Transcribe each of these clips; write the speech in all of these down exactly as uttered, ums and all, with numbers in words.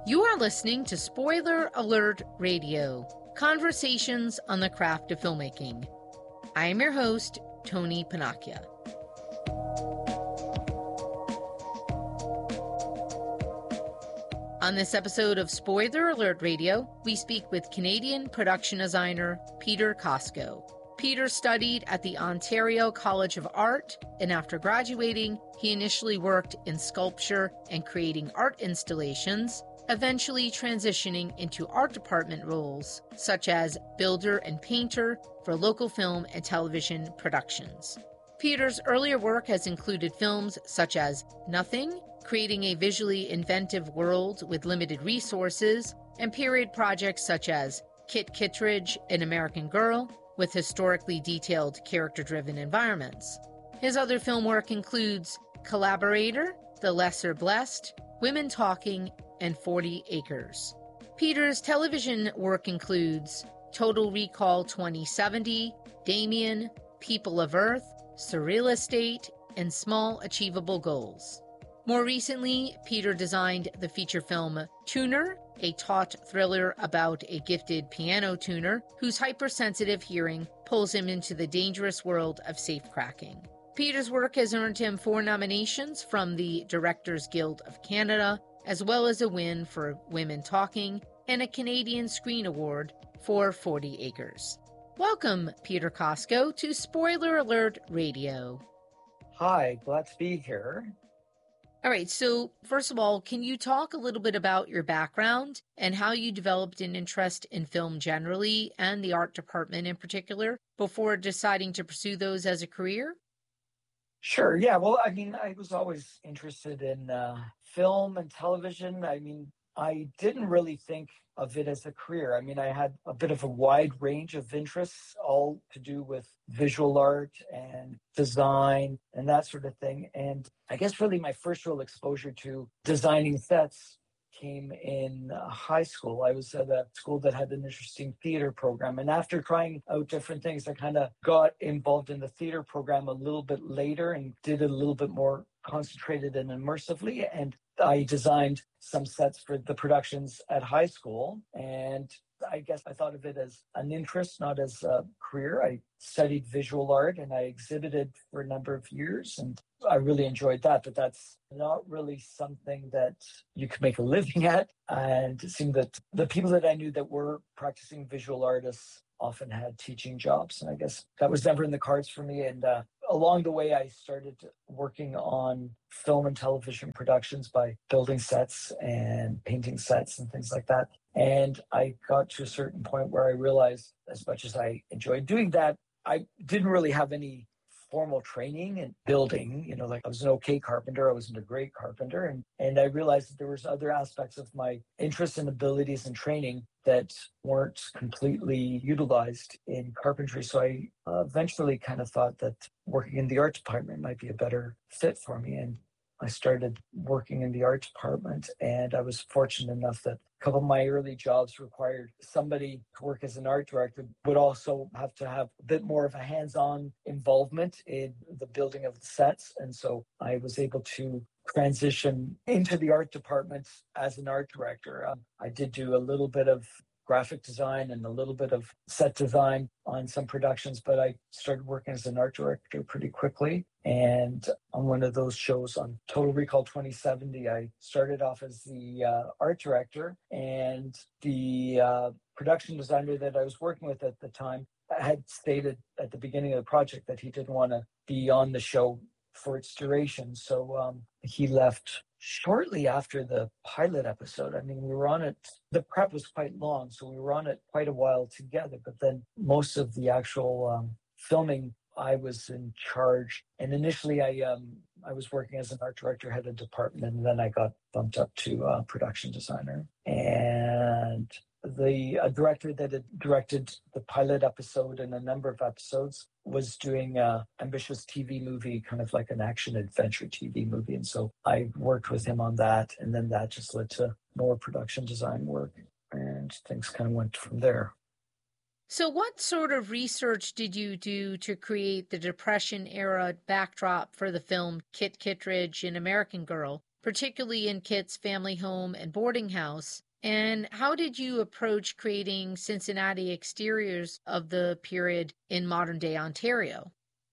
You are listening to Spoiler Alert Radio, conversations on the craft of filmmaking. I am your host, Tony Panacchia. On this episode of Spoiler Alert Radio, we speak with Canadian production designer Peter Cosco. Peter studied at the Ontario College of Art, and after graduating, he initially worked in sculpture and creating art installations, eventually transitioning into art department roles, such as builder and painter for local film and television productions. Peter's earlier work has included films such as Nothing, creating a visually inventive world with limited resources, and period projects such as Kit Kittredge, An American Girl, with historically detailed character-driven environments. His other film work includes Collaborator, The Lesser Blessed, Women Talking, and forty acres. Peter's television work includes Total Recall twenty seventy, Damien, People of Earth, Surreal Estate, and Small Achievable Goals. More recently, Peter designed the feature film Tuner, a taut thriller about a gifted piano tuner whose hypersensitive hearing pulls him into the dangerous world of safecracking. Peter's work has earned him four nominations from the Directors Guild of Canada, as well as a win for Women Talking and a Canadian Screen Award for forty acres. Welcome, Peter Cosco, to Spoiler Alert Radio. Hi, glad to be here. All right, so first of all, can you talk a little bit about your background and how you developed an interest in film generally and the art department in particular before deciding to pursue those as a career? Sure, yeah. Well, I mean, I was always interested in uh, film and television. I mean, I didn't really think of it as a career. I mean, I had a bit of a wide range of interests, all to do with visual art and design and that sort of thing. And I guess really my first real exposure to designing sets came in uh, high school. I was at a school that had an interesting theater program. And after trying out different things, I kind of got involved in the theater program a little bit later and did it a little bit more concentrated and immersively. And I designed some sets for the productions at high school. And I guess I thought of it as an interest, not as a career. I studied visual art and I exhibited for a number of years, and I really enjoyed that, but that's not really something that you can make a living at. And it seemed that the people that I knew that were practicing visual artists often had teaching jobs, and I guess that was never in the cards for me. And uh, along the way, I started working on film and television productions by building sets and painting sets and things like that. And I got to a certain point where I realized, as much as I enjoyed doing that, I didn't really have any formal training in building. You know, like I was an okay carpenter, I wasn't a great carpenter. And, and I realized that there was other aspects of my interests and abilities and training that weren't completely utilized in carpentry. So I uh, eventually kind of thought that working in the art department might be a better fit for me. And I started working in the art department, and I was fortunate enough that a couple of my early jobs required somebody to work as an art director, would also have to have a bit more of a hands-on involvement in the building of the sets. And so I was able to transition into the art department as an art director. Um, I did do a little bit of graphic design and a little bit of set design on some productions, but I started working as an art director pretty quickly. And on one of those shows on Total Recall twenty seventy, I started off as the uh, art director, and the uh, production designer that I was working with at the time had stated at the beginning of the project that he didn't want to be on the show for its duration. So um, he left shortly after the pilot episode. I mean, we were on it, the prep was quite long, so we were on it quite a while together, but then most of the actual um, filming, I was in charge. And initially I um, I was working as an art director, head of department, and then I got bumped up to uh, production designer. And the uh, director that had directed the pilot episode and a number of episodes was doing an ambitious T V movie, kind of like an action adventure T V movie. And so I worked with him on that. And then that just led to more production design work. And things kind of went from there. So what sort of research did you do to create the Depression-era backdrop for the film Kit Kittredge, An American Girl, particularly in Kit's family home and boarding house? And how did you approach creating Cincinnati exteriors of the period in modern-day Ontario?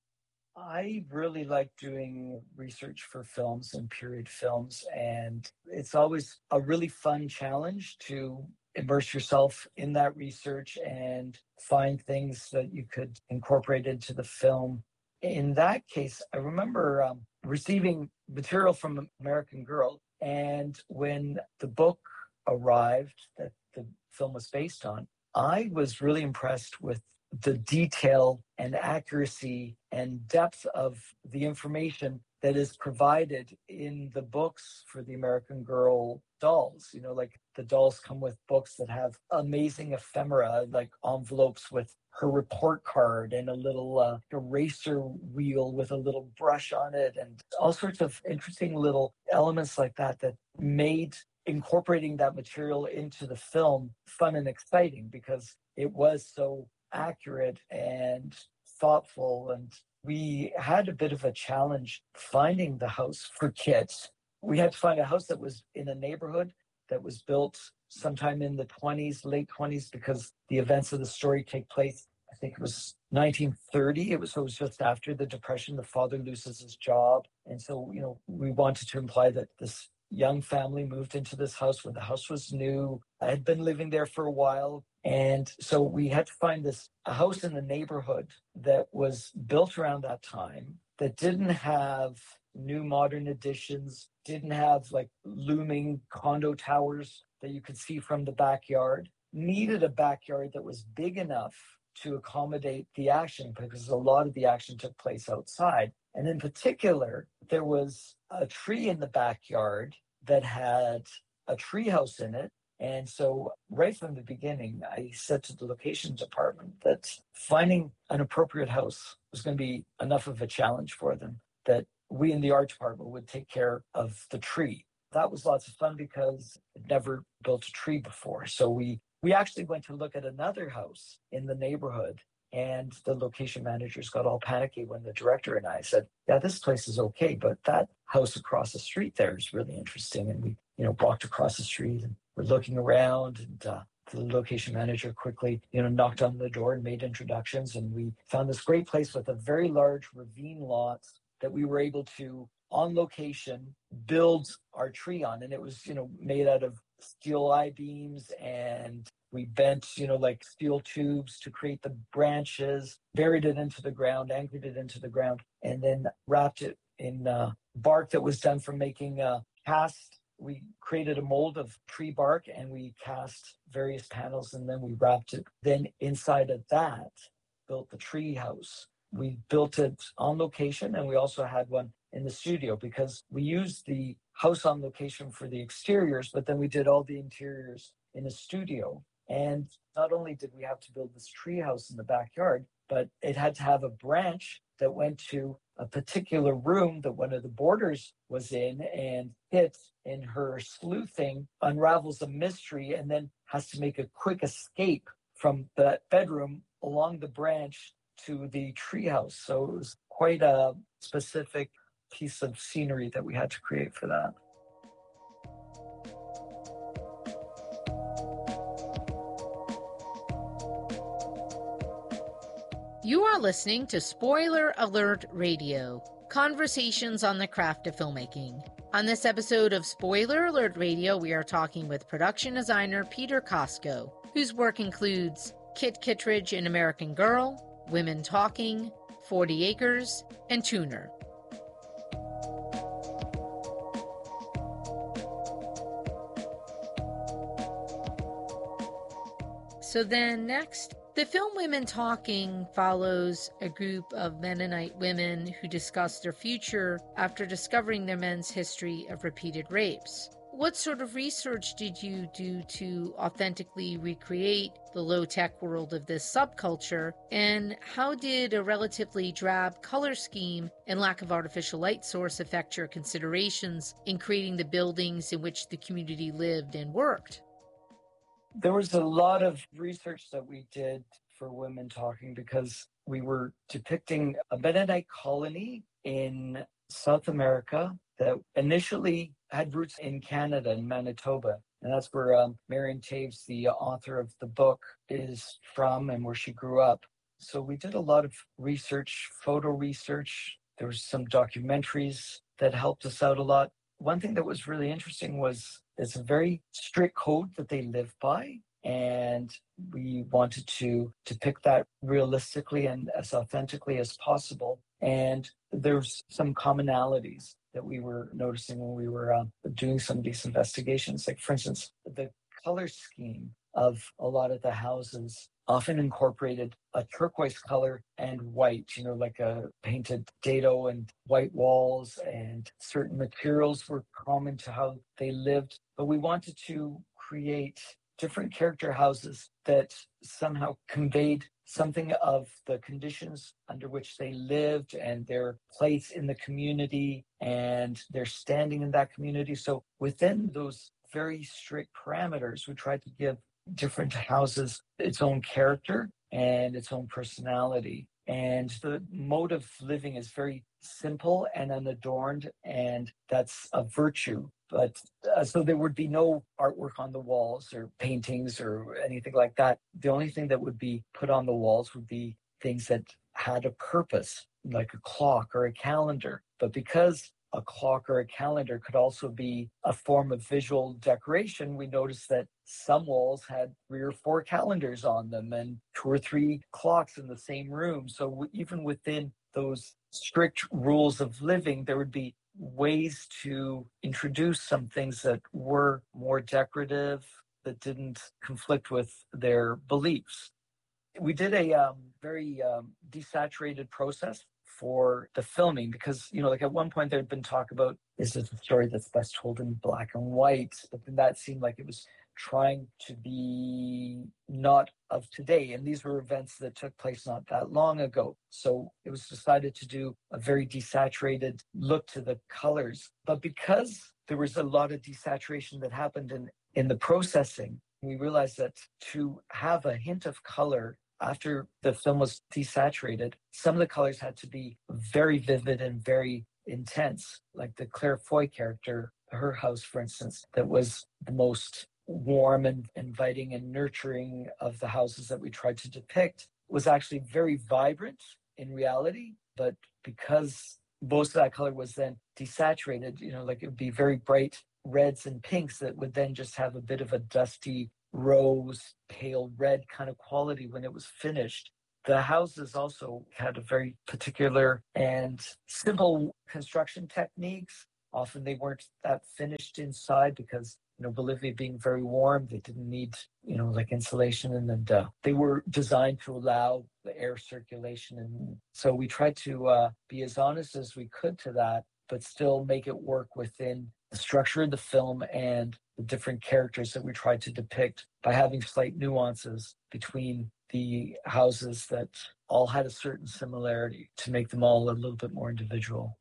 I really like doing research for films and period films, and it's always a really fun challenge to immerse yourself in that research and find things that you could incorporate into the film. In that case, I remember um, receiving material from American Girl, and when the book arrived that the film was based on, I was really impressed with the detail and accuracy and depth of the information that is provided in the books for the American Girl dolls. You know, like the dolls come with books that have amazing ephemera, like envelopes with her report card and a little uh, eraser wheel with a little brush on it, and all sorts of interesting little elements like that that made incorporating that material into the film fun and exciting because it was so accurate and thoughtful. And we had a bit of a challenge finding the house for kids. We had to find a house that was in a neighborhood that was built sometime in the twenties, late twenties, because the events of the story take place, I think it was nineteen thirty. It was, it was just after the Depression. The father loses his job. And so, you know, we wanted to imply that this young family moved into this house when the house was new. I had been living there for a while. And so we had to find this a house in the neighborhood that was built around that time, that didn't have new modern additions, didn't have like looming condo towers that you could see from the backyard, needed a backyard that was big enough to accommodate the action because a lot of the action took place outside. And in particular, there was a tree in the backyard that had a tree house in it. And so right from the beginning, I said to the location department that finding an appropriate house was going to be enough of a challenge for them, that we in the art department would take care of the tree. That was lots of fun because I'd never built a tree before. So we, we actually went to look at another house in the neighborhood, and the location managers got all panicky when the director and I said, yeah, this place is okay, but that house across the street there is really interesting. And we, you know, walked across the street and we're looking around, and uh, the location manager quickly, you know, knocked on the door and made introductions. And we found this great place with a very large ravine lot that we were able to, on location, build our tree on. And it was, you know, made out of steel I-beams, and we bent, you know, like steel tubes to create the branches, buried it into the ground, anchored it into the ground, and then wrapped it in uh, bark that was done from making uh, cast. We created a mold of tree bark and we cast various panels, and then we wrapped it. Then inside of that, built the tree house. We built it on location, and we also had one in the studio because we used the house on location for the exteriors, but then we did all the interiors in a studio. And not only did we have to build this tree house in the backyard, but it had to have a branch that went to a particular room that one of the boarders was in, and Kit, in her sleuthing, unravels a mystery and then has to make a quick escape from that bedroom along the branch to the treehouse. So it was quite a specific piece of scenery that we had to create for that. You are listening to Spoiler Alert Radio, conversations on the craft of filmmaking. On this episode of Spoiler Alert Radio, we are talking with production designer Peter Costco, whose work includes Kit Kittredge in American Girl, Women Talking, forty acres, and Tuner. So then next, the film Women Talking follows a group of Mennonite women who discuss their future after discovering their men's history of repeated rapes. What sort of research did you do to authentically recreate the low-tech world of this subculture, and how did a relatively drab color scheme and lack of artificial light source affect your considerations in creating the buildings in which the community lived and worked? There was a lot of research that we did for Women Talking because we were depicting a Mennonite colony in South America that initially had roots in Canada, in Manitoba. And that's where um, Marion Taves, the author of the book, is from and where she grew up. So we did a lot of research, photo research. There was some documentaries that helped us out a lot. One thing that was really interesting was it's a very strict code that they live by. And we wanted to depict that realistically and as authentically as possible. And there's some commonalities that we were noticing when we were uh, doing some of these investigations. Like, for instance, the color scheme of a lot of the houses often incorporated a turquoise color and white, you know, like a painted dado and white walls, and certain materials were common to how they lived. But we wanted to create different character houses that somehow conveyed something of the conditions under which they lived and their place in the community and their standing in that community. So within those very strict parameters, we tried to give different houses its own character and its own personality. And the mode of living is very simple and unadorned, and that's a virtue. But uh, so there would be no artwork on the walls or paintings or anything like that. The only thing that would be put on the walls would be things that had a purpose, like a clock or a calendar. But because a clock or a calendar could also be a form of visual decoration, we noticed that some walls had three or four calendars on them and two or three clocks in the same room. So even within those strict rules of living, there would be ways to introduce some things that were more decorative, that didn't conflict with their beliefs. We did a um, very um, desaturated process for the filming because, you know, like at one point there had been talk about, is this a story that's best told in black and white? But then that seemed like it was trying to be not of today. And these were events that took place not that long ago. So it was decided to do a very desaturated look to the colors. But because there was a lot of desaturation that happened in, in the processing, we realized that to have a hint of color after the film was desaturated, some of the colors had to be very vivid and very intense. Like the Claire Foy character, her house, for instance, that was the most warm and inviting and nurturing of the houses that we tried to depict, was actually very vibrant in reality. But because most of that color was then desaturated, you know, like it would be very bright reds and pinks that would then just have a bit of a dusty rose, pale red kind of quality when it was finished. The houses also had a very particular and simple construction techniques. Often they weren't that finished inside because, you know, Bolivia being very warm, they didn't need, you know, like insulation, and then uh, they were designed to allow the air circulation. And so we tried to uh, be as honest as we could to that, but still make it work within the structure of the film and the different characters that we tried to depict by having slight nuances between the houses that all had a certain similarity to make them all a little bit more individual.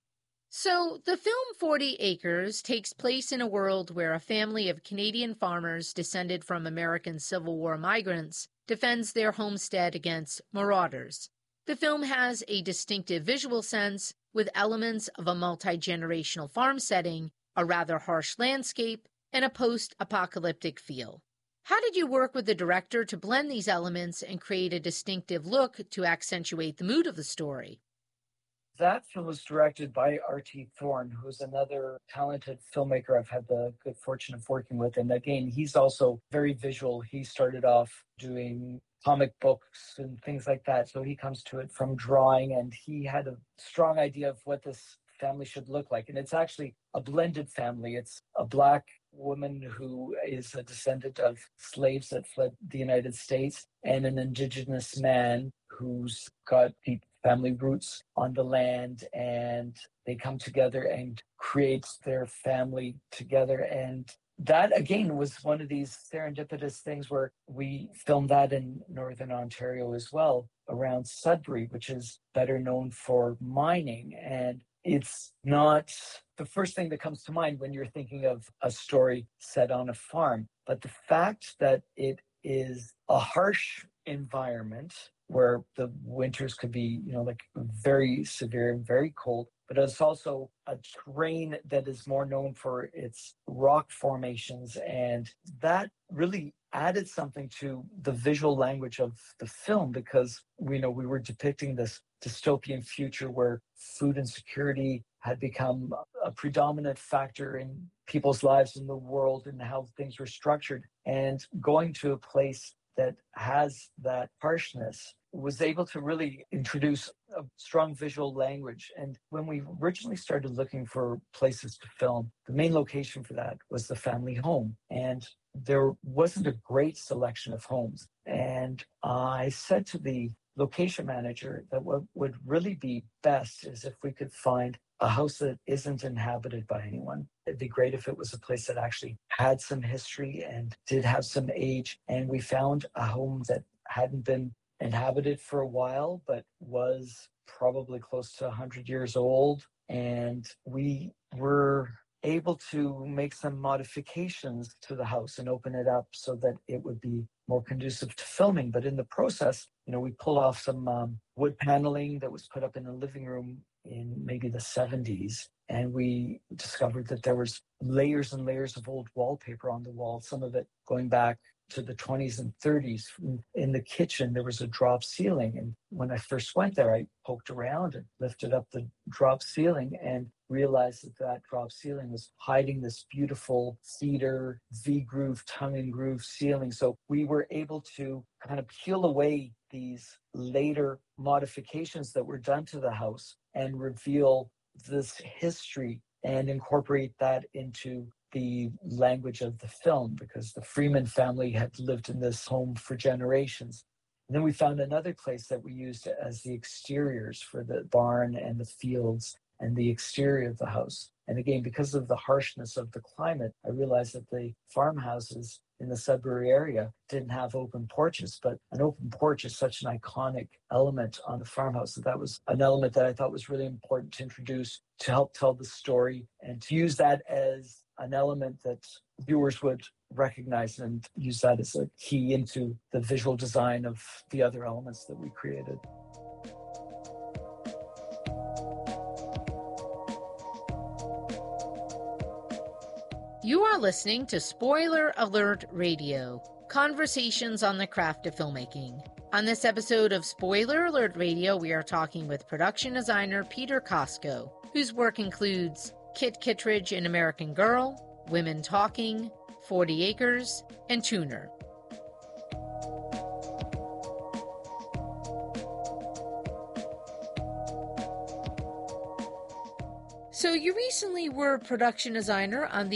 So, the film forty acres takes place in a world where a family of Canadian farmers descended from American Civil War migrants defends their homestead against marauders. The film has a distinctive visual sense with elements of a multi-generational farm setting, a rather harsh landscape, and a post-apocalyptic feel. How did you work with the director to blend these elements and create a distinctive look to accentuate the mood of the story? That film was directed by R T Thorne, who's another talented filmmaker I've had the good fortune of working with. And again, he's also very visual. He started off doing comic books and things like that. So he comes to it from drawing, and he had a strong idea of what this family should look like. And it's actually a blended family. It's a Black woman who is a descendant of slaves that fled the United States, and an Indigenous man who's got deep family roots on the land, and they come together and create their family together. And that, again, was one of these serendipitous things where we filmed that in Northern Ontario as well, around Sudbury, which is better known for mining. And it's not the first thing that comes to mind when you're thinking of a story set on a farm, but the fact that it is a harsh environment where the winters could be, you know, like very severe and very cold, but it's also a terrain that is more known for its rock formations. And that really added something to the visual language of the film, because we know we were depicting this dystopian future where food insecurity had become a predominant factor in people's lives in the world and how things were structured. And going to a place that has that harshness was able to really introduce a strong visual language. And when we originally started looking for places to film, the main location for that was the family home. And there wasn't a great selection of homes. And I said to the location manager that what would really be best is if we could find a house that isn't inhabited by anyone. It'd be great if it was a place that actually had some history and did have some age. And we found a home that hadn't been inhabited for a while, but was probably close to one hundred years old. And we were able to make some modifications to the house and open it up so that it would be more conducive to filming. But in the process, you know, we pulled off some um, wood paneling that was put up in the living room in maybe the seventies. And we discovered that there was layers and layers of old wallpaper on the wall, some of it going back to the twenties and thirties. In the kitchen, there was a drop ceiling. And when I first went there, I poked around and lifted up the drop ceiling and realized that that drop ceiling was hiding this beautiful cedar V-groove, tongue-and-groove ceiling. So we were able to kind of peel away these later modifications that were done to the house and reveal this history and incorporate that into the language of the film, because the Freeman family had lived in this home for generations. And then we found another place that we used as the exteriors for the barn and the fields and the exterior of the house. And again, because of the harshness of the climate, I realized that the farmhouses in the Sudbury area didn't have open porches, but an open porch is such an iconic element on the farmhouse that that was an element that I thought was really important to introduce to help tell the story and to use that as an element that viewers would recognize and use that as a key into the visual design of the other elements that we created. You are listening to Spoiler Alert Radio, conversations on the craft of filmmaking. On this episode of Spoiler Alert Radio, we are talking with production designer Peter Kosko, whose work includes Kit Kittredge in American Girl, Women Talking, forty acres, and Tuner. So you recently were production designer on the